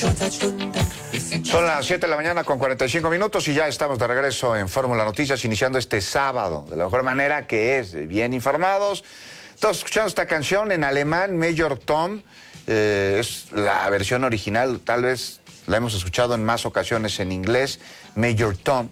Son las 7 de la mañana con 45 minutos y ya estamos de regreso en Fórmula Noticias, iniciando este sábado de la mejor manera, que es bien informados. Estamos escuchando esta canción en alemán, Major Tom. Es la versión original, tal vez la hemos escuchado en más ocasiones en inglés, Major Tom.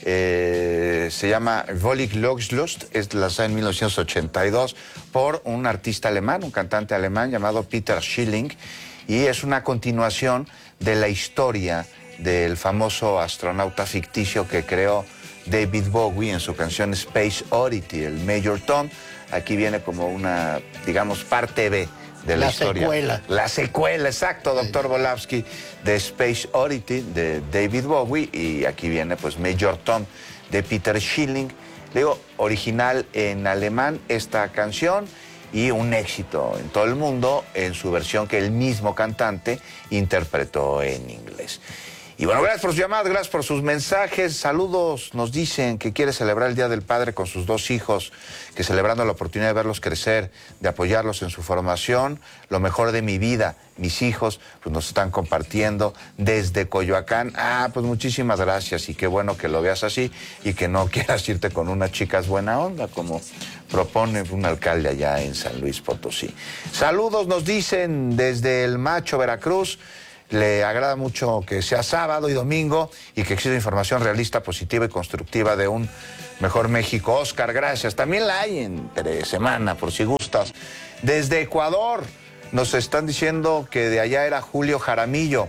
Se llama Völlig Losgelöst, es lanzada en 1982 por un artista alemán, un cantante alemán llamado Peter Schilling, y es una continuación de la historia del famoso astronauta ficticio que creó David Bowie en su canción Space Oddity, el Major Tom. Aquí viene como una, digamos, parte B de la historia. Secuela. La secuela, exacto, doctor Volavsky, de Space Oddity de David Bowie, y aquí viene pues Major Tom de Peter Schilling. Digo, original en alemán esta canción y un éxito en todo el mundo en su versión que el mismo cantante interpretó en inglés. Y bueno, gracias por sus llamadas, gracias por sus mensajes. Saludos, nos dicen que quiere celebrar el Día del Padre con sus dos hijos, que celebrando la oportunidad de verlos crecer, de apoyarlos en su formación, lo mejor de mi vida. Mis hijos pues nos están compartiendo desde Coyoacán. Pues muchísimas gracias y qué bueno que lo veas así y que no quieras irte con unas chicas buena onda, como propone un alcalde allá en San Luis Potosí. Saludos, nos dicen desde El Macho, Veracruz. Le agrada mucho que sea sábado y domingo y que exista información realista, positiva y constructiva de un mejor México. Oscar, gracias. También la hay entre semana, por si gustas. Desde Ecuador nos están diciendo que de allá era Julio Jaramillo.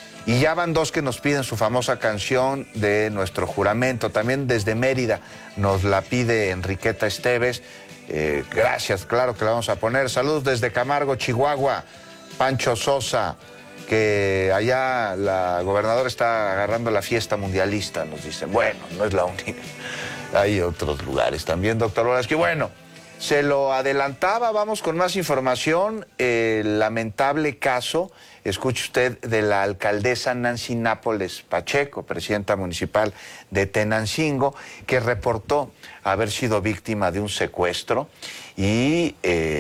Y ya van dos que nos piden su famosa canción de Nuestro Juramento. También desde Mérida nos la pide Enriqueta Esteves. Gracias, claro que la vamos a poner. Saludos desde Camargo, Chihuahua. Pancho Sosa, que allá la gobernadora está agarrando la fiesta mundialista, nos dicen. Bueno, no es la única. Hay otros lugares también, doctor Volavsky. Bueno, se lo adelantaba, vamos con más información. El lamentable caso, escuche usted, de la alcaldesa Nancy Nápoles Pacheco, presidenta municipal de Tenancingo, que reportó haber sido víctima de un secuestro y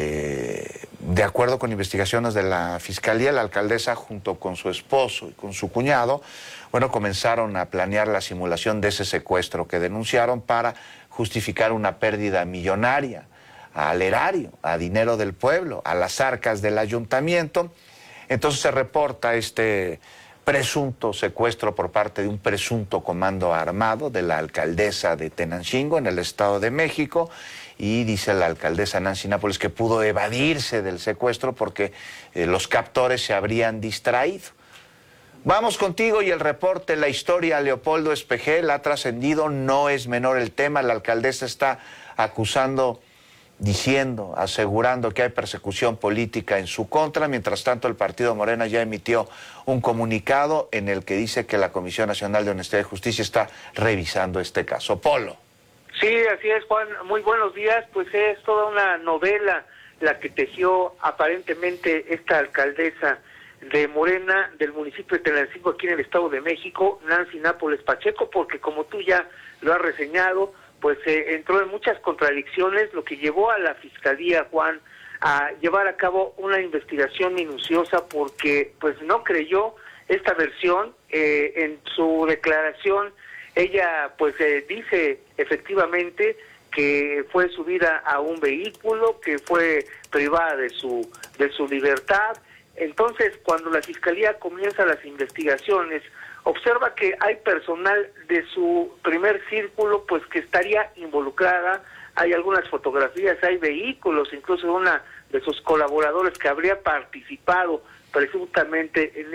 de acuerdo con investigaciones de la Fiscalía, la alcaldesa junto con su esposo y con su cuñado, bueno, comenzaron a planear la simulación de ese secuestro que denunciaron para justificar una pérdida millonaria al erario, a dinero del pueblo, a las arcas del ayuntamiento. Entonces se reporta este presunto secuestro por parte de un presunto comando armado de la alcaldesa de Tenancingo en el Estado de México, y dice la alcaldesa Nancy Nápoles que pudo evadirse del secuestro porque los captores se habrían distraído. Vamos contigo y el reporte, la historia. Leopoldo Espejel, ha trascendido, no es menor el tema. La alcaldesa está acusando, diciendo, asegurando que hay persecución política en su contra. Mientras tanto, el partido Morena ya emitió un comunicado en el que dice que la Comisión Nacional de Honestidad y Justicia está revisando este caso. Polo. Sí, así es, Juan. Muy buenos días. Pues es toda una novela la que tejió aparentemente esta alcaldesa de Morena del municipio de Tenancingo, aquí en el Estado de México, Nancy Nápoles Pacheco, porque como tú ya lo has reseñado, pues entró en muchas contradicciones, lo que llevó a la Fiscalía, Juan, a llevar a cabo una investigación minuciosa porque pues no creyó esta versión. En su declaración ella pues dice efectivamente que fue subida a un vehículo, que fue privada de su libertad. Entonces, cuando la Fiscalía comienza las investigaciones, observa que hay personal de su primer círculo pues que estaría involucrada. Hay algunas fotografías, hay vehículos, incluso una de sus colaboradores que habría participado presuntamente en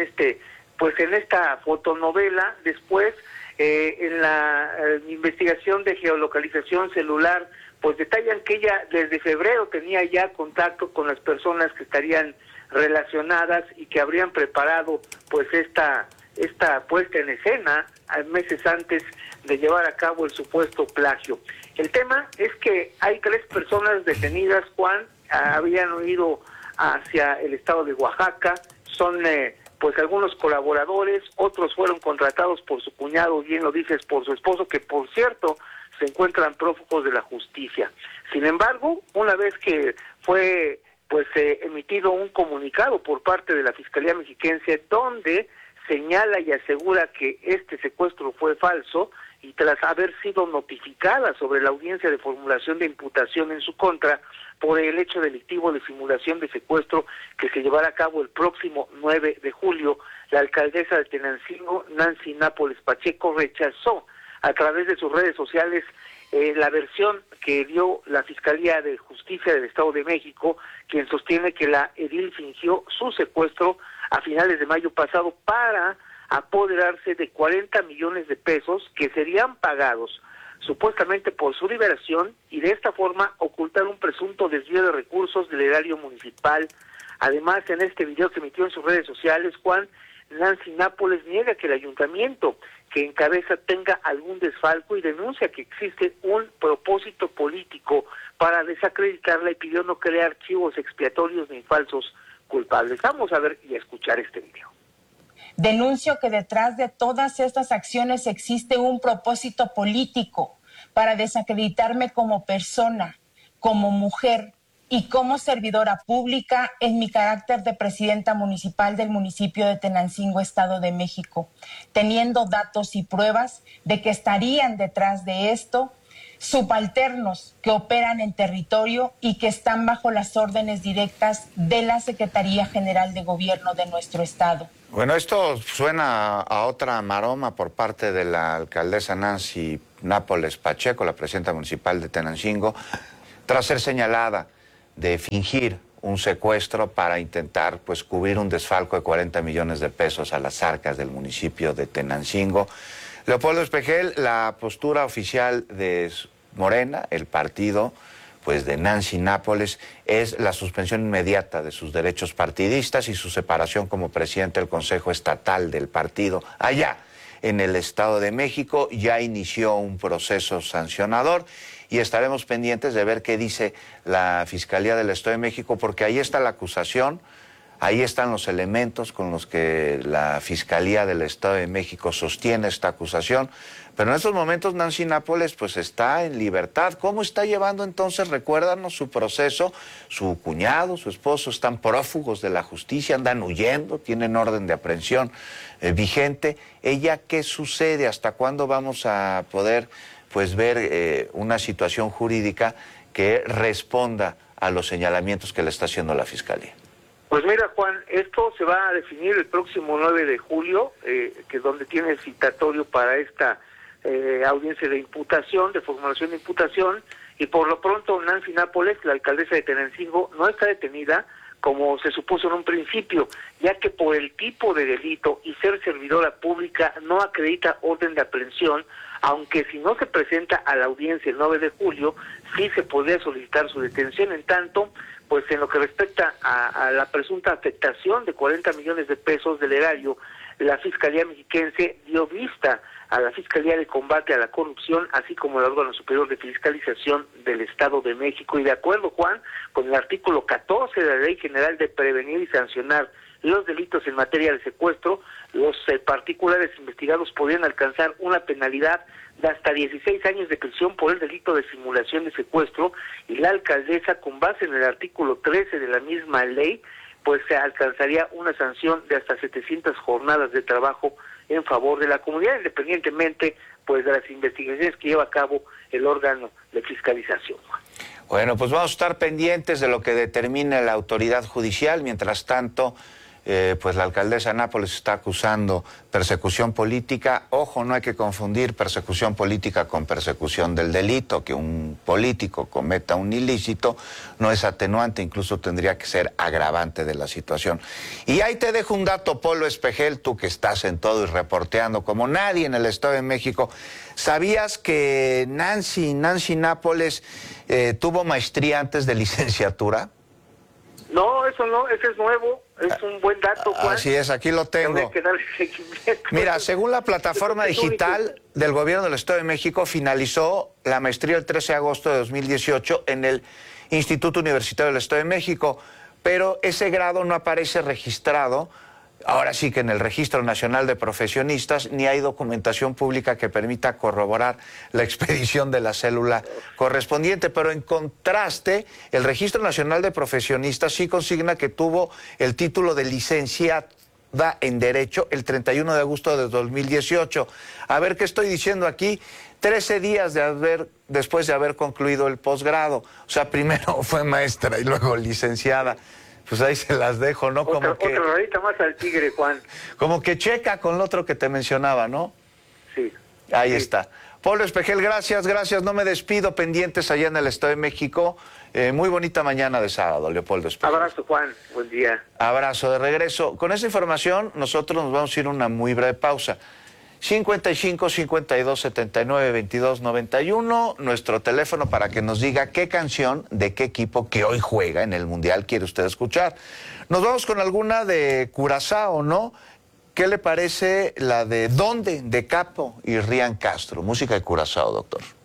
esta fotonovela. Después, en la investigación de geolocalización celular, pues detallan que ella desde febrero tenía ya contacto con las personas que estarían relacionadas y que habrían preparado pues esta puesta en escena meses antes de llevar a cabo el supuesto plagio. El tema es que hay 3 personas detenidas, Juan, habían ido hacia el estado de Oaxaca, son pues algunos colaboradores, otros fueron contratados por su cuñado, bien lo dices, por su esposo, que por cierto se encuentran prófugos de la justicia. Sin embargo, una vez que fue emitido un comunicado por parte de la Fiscalía Mexiquense donde señala y asegura que este secuestro fue falso y tras haber sido notificada sobre la audiencia de formulación de imputación en su contra por el hecho delictivo de simulación de secuestro que se llevará a cabo el próximo 9 de julio, la alcaldesa de Tenancingo, Nancy Nápoles Pacheco, rechazó a través de sus redes sociales la versión que dio la Fiscalía de Justicia del Estado de México, quien sostiene que la edil fingió su secuestro a finales de mayo pasado para apoderarse de 40 millones de pesos que serían pagados supuestamente por su liberación y de esta forma ocultar un presunto desvío de recursos del erario municipal. Además, en este video que emitió en sus redes sociales, Juan, Nancy Nápoles niega que el ayuntamiento que encabeza tenga algún desfalco y denuncia que existe un propósito político para desacreditarla y pidió no crear archivos expiatorios ni falsos culpables. Vamos a ver y a escuchar este video. Denuncio que detrás de todas estas acciones existe un propósito político para desacreditarme como persona, como mujer y como servidora pública en mi carácter de presidenta municipal del municipio de Tenancingo, Estado de México, teniendo datos y pruebas de que estarían detrás de esto subalternos que operan en territorio y que están bajo las órdenes directas de la Secretaría General de Gobierno de nuestro estado. Bueno, esto suena a otra maroma por parte de la alcaldesa Nancy Nápoles Pacheco, la presidenta municipal de Tenancingo, tras ser señalada de fingir un secuestro para intentar pues cubrir un desfalco de 40 millones de pesos a las arcas del municipio de Tenancingo. Leopoldo Espejel, la postura oficial de Morena, el partido pues de Nancy Nápoles, es la suspensión inmediata de sus derechos partidistas y su separación como presidente del Consejo Estatal del partido allá en el Estado de México. Ya inició un proceso sancionador y estaremos pendientes de ver qué dice la Fiscalía del Estado de México, porque ahí está la acusación, ahí están los elementos con los que la Fiscalía del Estado de México sostiene esta acusación. Pero en estos momentos Nancy Nápoles pues está en libertad. ¿Cómo está llevando entonces, recuérdanos, su proceso? Su cuñado, su esposo están prófugos de la justicia, andan huyendo, tienen orden de aprehensión vigente. ¿Ella qué sucede? ¿Hasta cuándo vamos a poder pues ver una situación jurídica que responda a los señalamientos que le está haciendo la Fiscalía? Pues mira, Juan, esto se va a definir el próximo 9 de julio, que es donde tiene el citatorio para esta audiencia de imputación, de formulación de imputación, y por lo pronto Nancy Nápoles, la alcaldesa de Tenancingo, no está detenida como se supuso en un principio, ya que por el tipo de delito y ser servidora pública no acredita orden de aprehensión, aunque si no se presenta a la audiencia el 9 de julio, sí se podría solicitar su detención. En tanto, pues en lo que respecta a la presunta afectación de 40 millones de pesos del erario, la Fiscalía Mexiquense dio vista a la Fiscalía de Combate a la Corrupción, así como el órgano superior de fiscalización del Estado de México. Y de acuerdo, Juan, con el artículo 14 de la Ley General de Prevenir y Sancionar los delitos en materia de secuestro, los particulares investigados podrían alcanzar una penalidad de hasta 16 años de prisión por el delito de simulación de secuestro, y la alcaldesa, con base en el artículo 13 de la misma ley, pues se alcanzaría una sanción de hasta 700 jornadas de trabajo en favor de la comunidad, independientemente pues de las investigaciones que lleva a cabo el órgano de fiscalización. Bueno, pues vamos a estar pendientes de lo que determine la autoridad judicial. Mientras tanto, pues la alcaldesa Nápoles está acusando persecución política. Ojo, no hay que confundir persecución política con persecución del delito. Que un político cometa un ilícito no es atenuante, incluso tendría que ser agravante de la situación. Y ahí te dejo un dato, Polo Espejel, tú que estás en todo y reporteando como nadie en el Estado de México. ¿Sabías que Nancy Nápoles tuvo maestría antes de licenciatura? No, eso no, ese es nuevo, es un buen dato, Juan. Así es, aquí lo tengo. Mira, según la plataforma digital del Gobierno del Estado de México, finalizó la maestría el 13 de agosto de 2018 en el Instituto Universitario del Estado de México, pero ese grado no aparece registrado, ahora sí que en el Registro Nacional de Profesionistas, ni hay documentación pública que permita corroborar la expedición de la célula correspondiente. Pero en contraste, el Registro Nacional de Profesionistas sí consigna que tuvo el título de en Derecho el 31 de agosto de 2018. A ver qué estoy diciendo aquí. 13 días después de haber concluido el posgrado. O sea, primero fue maestra y luego licenciada. Pues ahí se las dejo, ¿no? Otra rayita más al tigre, Juan. Como que checa con lo otro que te mencionaba, ¿no? Sí. Ahí está. Pablo Espejel, gracias. No me despido, pendientes allá en el Estado de México. Muy bonita mañana de sábado, Leopoldo Espejel. Abrazo, Juan. Buen día. Abrazo de regreso. Con esa información, nosotros nos vamos a ir a una muy breve pausa. 55 52 79 22 91, nuestro teléfono para que nos diga qué canción de qué equipo que hoy juega en el Mundial quiere usted escuchar. Nos vamos con alguna de Curazao, ¿no? ¿Qué le parece la de ¿Dónde? De Capo y Rian Castro, música de Curazao, doctor.